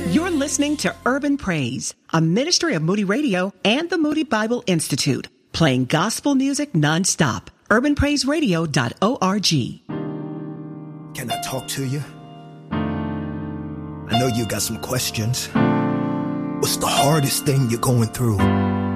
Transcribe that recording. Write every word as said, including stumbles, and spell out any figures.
You're listening to Urban Praise, a ministry of Moody Radio and the Moody Bible Institute, playing gospel music nonstop. urban praise radio dot org. Can I talk to you? I know you got some questions. What's the hardest thing you're going through?